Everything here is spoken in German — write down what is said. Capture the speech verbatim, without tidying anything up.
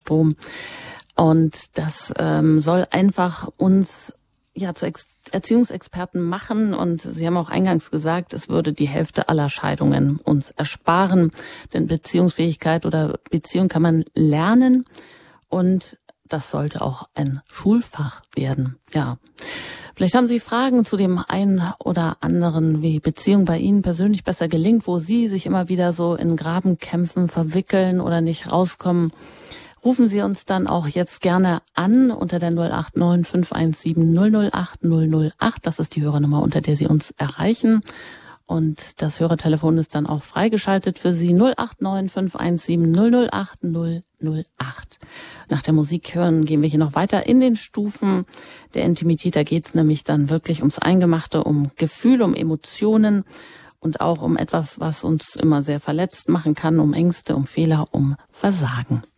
Bohm. Und das ähm, soll einfach uns ja zu Ex- Erziehungsexperten machen. Und Sie haben auch eingangs gesagt, es würde die Hälfte aller Scheidungen uns ersparen. Denn Beziehungsfähigkeit oder Beziehung kann man lernen. Und das sollte auch ein Schulfach werden. Ja. Vielleicht haben Sie Fragen zu dem einen oder anderen, wie Beziehung bei Ihnen persönlich besser gelingt, wo Sie sich immer wieder so in Grabenkämpfen verwickeln oder nicht rauskommen. Rufen Sie uns dann auch jetzt gerne an unter der null acht neun fünf eins sieben null null acht null null acht. Das ist die Hörernummer, unter der Sie uns erreichen. Und das Hörertelefon ist dann auch freigeschaltet für Sie. null acht neun fünf eins sieben null null acht null null acht. Nach der Musik hören gehen wir hier noch weiter in den Stufen der Intimität. Da geht es nämlich dann wirklich ums Eingemachte, um Gefühl, um Emotionen und auch um etwas, was uns immer sehr verletzt machen kann, um Ängste, um Fehler, um Versagen.